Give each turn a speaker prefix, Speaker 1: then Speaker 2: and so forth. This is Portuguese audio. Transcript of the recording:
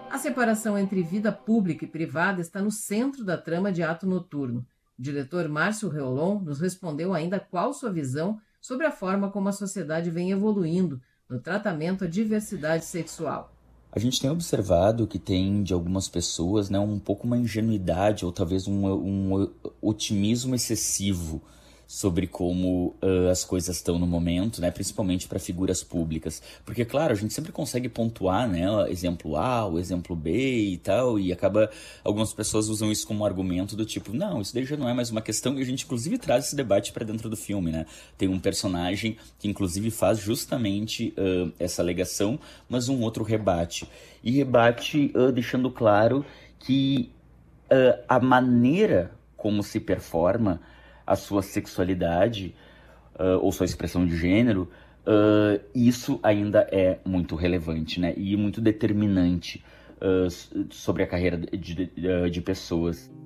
Speaker 1: A separação entre vida pública e privada está no centro da trama de Ato Noturno. O diretor Márcio Reolon nos respondeu ainda qual sua visão sobre a forma como a sociedade vem evoluindo no tratamento à diversidade sexual.
Speaker 2: A gente tem observado que tem de algumas pessoas, né, um pouco uma ingenuidade ou talvez um otimismo excessivo sobre como as coisas estão no momento, né, principalmente para figuras públicas. Porque, claro, a gente sempre consegue pontuar, né, o exemplo A, o exemplo B e tal, e acaba, algumas pessoas usam isso como argumento do tipo, não, isso daí já não é mais uma questão, e a gente inclusive traz esse debate para dentro do filme, né. Tem um personagem que inclusive faz justamente essa alegação, mas um outro rebate. E rebate deixando claro que a maneira como se performa a sua sexualidade ou sua expressão de gênero, isso ainda é muito relevante, né? E muito determinante sobre a carreira de pessoas.